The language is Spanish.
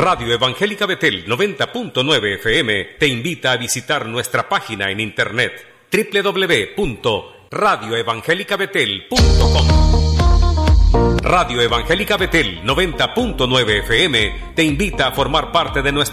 Radio Evangélica Betel 90.9 FM te invita a visitar nuestra página en internet www.radioevangelicabetel.com. Radio Evangélica Betel 90.9 FM te invita a formar parte de nuestra